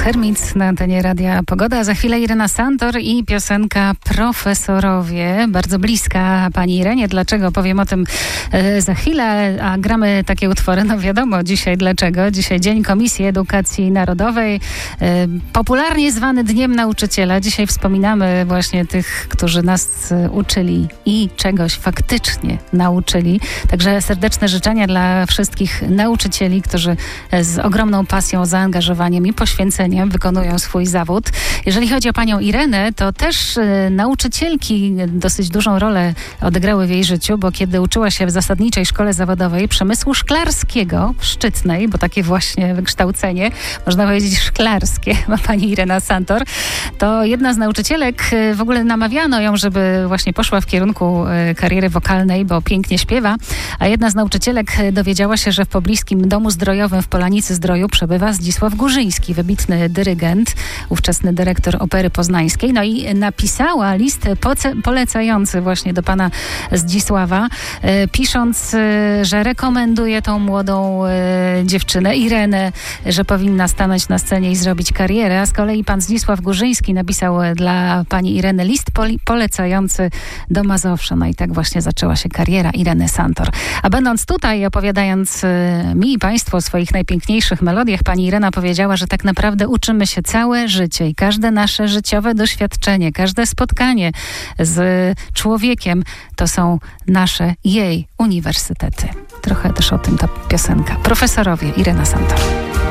Hermit na antenie Radia Pogoda. Za chwilę Irena Santor i piosenka Profesorowie. Bardzo bliska pani Irenie. Dlaczego? Powiem o tym za chwilę. A gramy takie utwory. No wiadomo dzisiaj dlaczego. Dzisiaj Dzień Komisji Edukacji Narodowej. Popularnie zwany Dniem Nauczyciela. Dzisiaj wspominamy właśnie tych, którzy nas uczyli i czegoś faktycznie nauczyli. Także serdeczne życzenia dla wszystkich nauczycieli, którzy z ogromną pasją, zaangażowaniem i poświęceniem wykonują swój zawód. Jeżeli chodzi o panią Irenę, to też nauczycielki dosyć dużą rolę odegrały w jej życiu, bo kiedy uczyła się w Zasadniczej Szkole Zawodowej Przemysłu Szklarskiego w Szczytnej, bo takie właśnie wykształcenie, można powiedzieć szklarskie, ma pani Irena Santor, to jedna z nauczycielek, w ogóle namawiano ją, żeby właśnie poszła w kierunku kariery wokalnej, bo pięknie śpiewa, a jedna z nauczycielek dowiedziała się, że w pobliskim domu zdrojowym w Polanicy Zdroju przebywa Zdzisław Górzyński, wybitny dyrygent, ówczesny dyrektor Opery Poznańskiej. No i napisała list polecający właśnie do pana Zdzisława, pisząc, że rekomenduje tą młodą dziewczynę, Irenę, że powinna stanąć na scenie i zrobić karierę, a z kolei pan Zdzisław Górzyński napisał dla pani Ireny list polecający do Mazowsza. No i tak właśnie zaczęła się kariera Ireny Santor. A będąc tutaj, opowiadając mi i państwu o swoich najpiękniejszych melodiach, pani Irena powiedziała, że tak naprawdę uczymy się całe życie i każde nasze życiowe doświadczenie, każde spotkanie z człowiekiem to są nasze, jej uniwersytety. Trochę też o tym ta piosenka. Profesorowie, Irena Santor.